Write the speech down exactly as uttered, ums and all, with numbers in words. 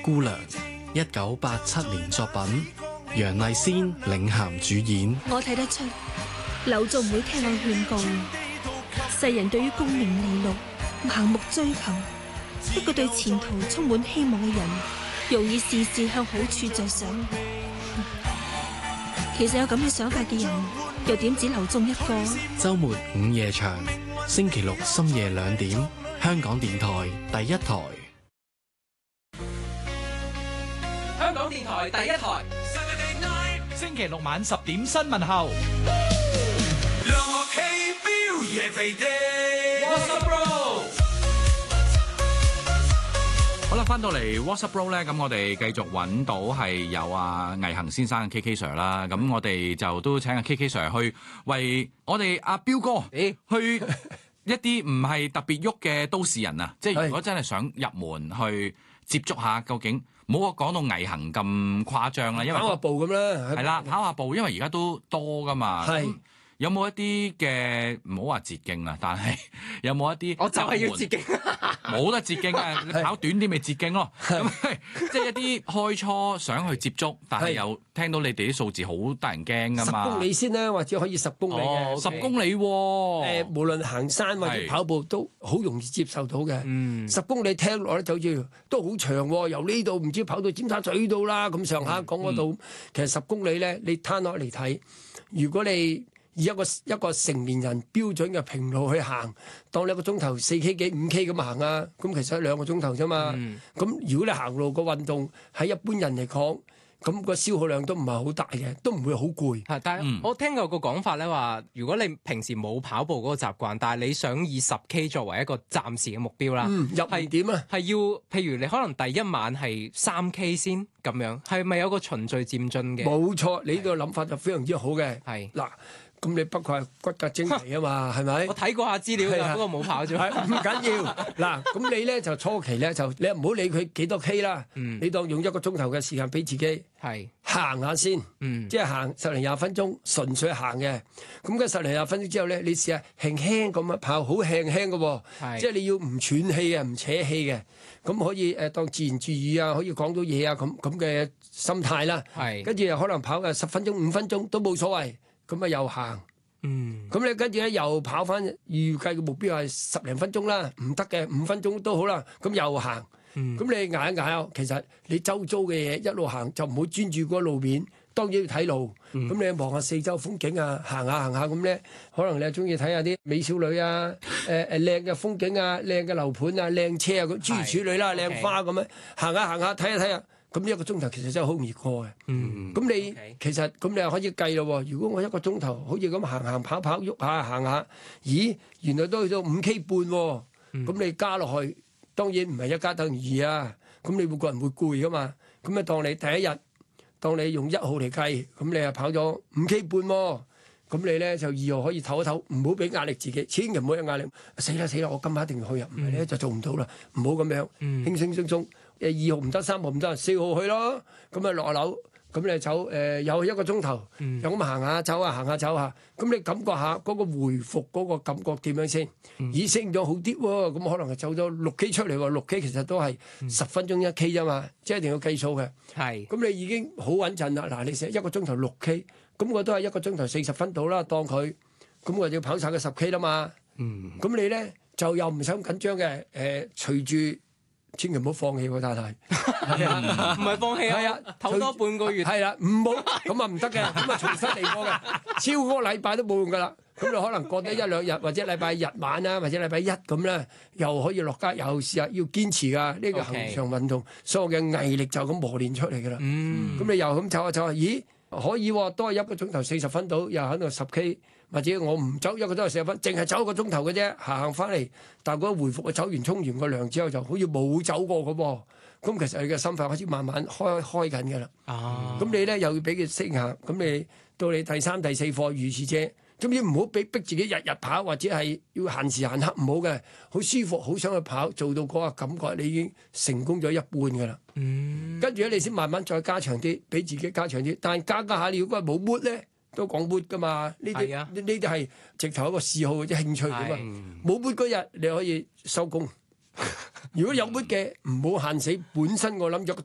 姑娘》，一九八七年作品，楊麗仙領銜主演。 我睇得出劉總唔會聽我勸告。世人對於功名利祿盲目追求，一個對前途充滿希望嘅人，容易事事向好處着想。其實有咁嘅想法嘅人，又點止劉總一個？ 周末午夜場，星期六深夜兩點，香港電台第一台。 香港電台第一台，星期六晚十點新聞後。 好啦，翻到嚟 WhatsApp Bro 咧，咁我哋繼續揾到係有阿魏恒先生嘅 K K Sir 啦，咁我哋就都請阿 K K Sir 去為我哋阿彪哥去一啲唔係特別喐嘅都市人啊，即係如果真係想入門去接觸下，究竟唔好講到魏恒咁誇張啦，因為跑下步咁啦， 係啦，跑下步，因為而家都多噶嘛。 係有冇一啲嘅唔好話捷徑啦，但係有冇一啲我就係要捷徑， 冇得捷徑啊！你跑短啲咪捷徑咯。咁即係一啲開初想去接觸，但係又聽到你哋啲數字好得人驚噶嘛。 十公里先啦，或者可以十公里嘅。 哦，十公里喎。誒， 無論行山或者跑步都好容易接受到嘅。嗯，十公里聽落咧就好似都好長喎，由呢度唔知跑到尖沙咀到啦咁上下講嗰度。其實十公里咧，你攤落嚟睇，如果你以一個一個成年人標準嘅平路去行，當你一個鐘頭四 K 幾五 K 咁行啊，咁其實兩個鐘頭啫嘛。咁、嗯、如果你行路個運動喺一般人嚟講，咁個消耗量都唔係好大嘅，都唔會好攰。 係，但係我聽過個講法咧，話如果你平時冇跑步嗰個習慣，但係你想以十 K 作為一個暫時嘅目標啦， 嗯，入係點啊？ 係要譬如你可能第一晚係三 K 先咁樣，係咪有個循序漸進嘅？ 冇錯，你呢個諗法就非常之好嘅。 係嗱。咁你不過係骨骼精奇啊嘛，係咪？ 我睇過下資料㗎，不過冇跑咗。 唔緊要。嗱，咁你咧就初期咧就你唔好理佢幾多 K 啦，嗯、你當用一個鐘頭嘅時間俾自己係行下先，嗯、即係行十零廿分鐘，純粹行嘅。咁嘅十零廿分鐘之後咧，你試下輕輕咁樣跑，好輕輕嘅喎，即係你要唔喘氣嘅，唔扯氣嘅，咁可以誒當自言自語啊，可以講到嘢啊，咁咁嘅心態啦。係，跟住又可能跑嘅十分鐘、五分鐘都冇所謂。咁啊又行，嗯，咁你跟住咧又跑翻，預計嘅目標係十零分鐘啦，唔得嘅五分鐘都好啦，咁又行，咁、嗯、你捱一捱，其實你周遭嘅嘢一路行就唔好專注嗰個路面，當然要睇路，咁、嗯、你望下四周風景啊，行下行下咁咧，可能你係中意睇下啲美少女啊，誒誒靚嘅風景啊，靚嘅樓盤啊，靚車啊，咁諸如此類啦，靚花咁樣，行下行下睇下睇下。咁一個鐘頭其實真係好容易過嘅。嗯，咁你 okay. 其實咁你又可以計咯。如果我一個鐘頭好似咁行行跑跑喐下行下，咦，原來都去到五 K 半喎。咁、嗯、你加落去，當然唔係一加等於二啊。咁你每個人會攰噶嘛。咁啊，當你第一日，當你用一號嚟計，咁你啊跑咗五 K 半喎。咁你咧就二號可以唞一唞，唔好俾壓力自己，千祈唔好有壓力。死啦死啦，我今晚一定要去啊，唔係咧就做唔到啦。唔好咁樣，嗯、輕輕鬆鬆。誒二號唔得，三號唔得，四號去咯。咁啊落樓，咁你走誒有一個鐘頭，又咁行下走下行下走下。咁你感覺下嗰個回復嗰個感覺點樣先？咦，升咗好啲喎，咁可能係走咗六 K 出嚟喎。六 K 其實都係十分鐘一 K 啫嘛，即係一定要計數嘅。係。咁你已經好穩陣啦。嗱，你成一個鐘頭六 K，咁我都係一個鐘頭四十分到啦，當佢。咁我就要跑晒個十 K 啦嘛。嗯。咁你咧就又唔使咁緊張嘅。誒，隨住。千祈唔好放棄喎，太太。係啊， 唔係放棄啊，係啊，唞多半個月。 係啦，唔好咁啊，唔得嘅，咁啊重新嚟過嘅，超過個禮拜都冇用噶啦。咁你可能過得一兩日，或者禮拜日晚啊，或者禮拜一咁咧，又可以落街，又試下要堅持噶。呢個恆常運動，所有嘅毅力就咁磨練出嚟噶啦。嗯。咁你又咁走下走下，咦？可以喎，都係一個鐘頭四十分到，又喺度十 K。或者我唔走一個鐘頭四十分，淨係走一個鐘頭嘅啫，行行翻嚟，但係嗰個回復啊，走完沖完個涼之後，就好似冇走過咁喎。咁其實你嘅心肺開始慢慢開開緊嘅啦。啊！咁你咧又要俾佢適應下，咁你到你第三、第四課如是啫。總之唔好俾逼自己日日跑，或者係要限時限刻，唔好嘅，好舒服，好想去跑，做到嗰個感覺，你已經成功咗一半嘅啦。嗯。跟住咧，你先慢慢再加長啲，俾自己加長啲。但係加加下，你如果係冇 mood 咧。都講 mood 噶嘛？呢啲呢呢啲係直頭一個嗜好或者興趣嚟嘛。冇 mood 嗰日你可以收工。如果有 mood 嘅，唔好限死。本身我諗咗個